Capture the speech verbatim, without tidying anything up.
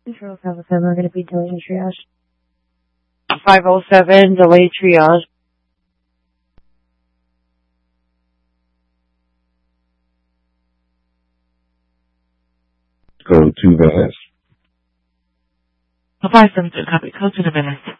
Control five oh seven, we're going to be delaying triage. five oh seven, delay triage. Code two minutes. five seven two, copy. Code two minutes.